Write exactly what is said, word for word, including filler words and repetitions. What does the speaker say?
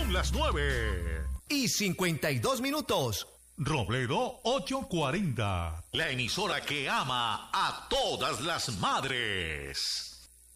Son las nueve y cincuenta y dos minutos. Robledo ochocientos cuarenta. La emisora que ama a todas las madres.